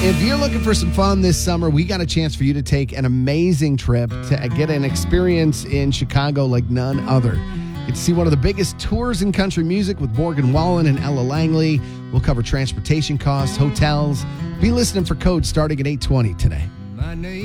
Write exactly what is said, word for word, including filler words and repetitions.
If you're looking for some fun this summer, we got a chance for you to take an amazing trip to get an experience in Chicago like none other. Get to see one of the biggest tours in country music with Morgan Wallen and Ella Langley. We'll cover transportation costs, hotels. Be listening for Code starting at eight twenty today. My name